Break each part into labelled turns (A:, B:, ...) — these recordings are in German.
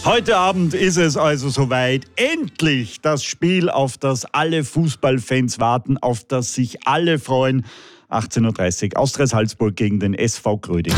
A: Heute Abend ist es also soweit. Endlich das Spiel, auf das alle Fußballfans warten, auf das sich alle freuen. 18.30 Uhr, Austria Salzburg gegen den SV Gröding.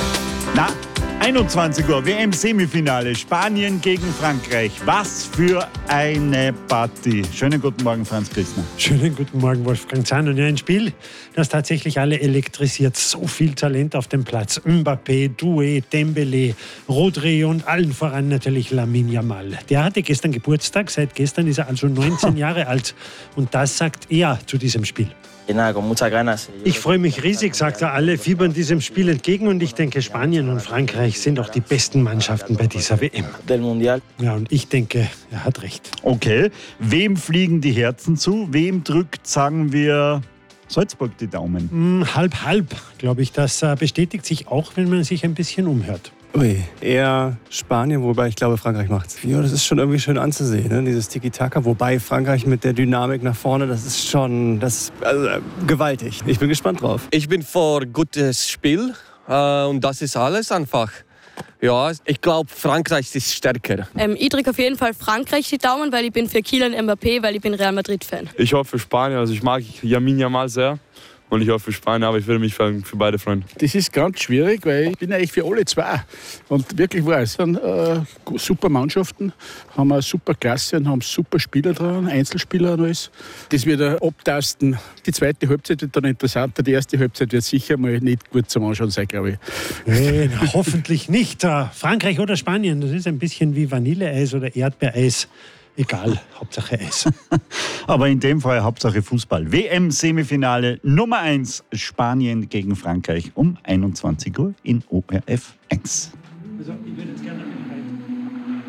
A: 21 Uhr, WM-Semifinale, Spanien gegen Frankreich. Was für eine Partie. Schönen guten Morgen, Franz Christner.
B: Schönen guten Morgen, Wolfgang Zahn. Und ja, ein Spiel, das tatsächlich alle elektrisiert. So viel Talent auf dem Platz. Mbappé, Doué, Dembélé, Rodri und allen voran natürlich Lamine Yamal. Der hatte gestern Geburtstag. Seit gestern ist er also 19 Jahre alt. Und das sagt er zu diesem Spiel. Ich freue mich riesig, sagt er. Alle fiebern diesem Spiel entgegen und ich denke, Spanien und Frankreich sind auch die besten Mannschaften bei dieser WM. Ja, und ich denke, er hat recht.
A: Okay, wem fliegen die Herzen zu? Wem drückt, sagen wir, Salzburg die Daumen?
B: Halb, glaube ich. Das bestätigt sich auch, wenn man sich ein bisschen umhört.
C: Ui, eher Spanien, wobei ich glaube, Frankreich macht's. Ja, das ist schon irgendwie schön anzusehen, ne? Dieses Tiki-Taka. Wobei Frankreich mit der Dynamik nach vorne, das ist gewaltig. Ich bin gespannt drauf.
D: Ich bin für gutes Spiel und das ist alles einfach. Ja, ich glaube, Frankreich ist stärker.
E: Ich drücke auf jeden Fall Frankreich die Daumen, weil ich bin für Kylian Mbappé, weil ich bin Real Madrid-Fan.
F: Ich hoffe für Spanien, also ich mag Lamine Yamal sehr. Und ich hoffe für Spanien, aber ich würde mich für beide freuen.
G: Das ist ganz schwierig, weil ich bin eigentlich für alle zwei. Und wirklich wahr, es sind super Mannschaften, haben eine super Klasse und haben super Spieler dran, Einzelspieler und alles. Das wird abtasten. Die zweite Halbzeit wird dann interessanter. Die erste Halbzeit wird sicher mal nicht gut zum Anschauen sein, glaube ich.
B: Nee, hoffentlich nicht. Frankreich oder Spanien, das ist ein bisschen wie Vanilleeis oder Erdbeereis. Egal, Hauptsache Eis.
A: Aber in dem Fall Hauptsache Fußball. WM-Semifinale Nummer 1, Spanien gegen Frankreich um 21 Uhr in ORF 1.
B: Also, ich würde jetzt gerne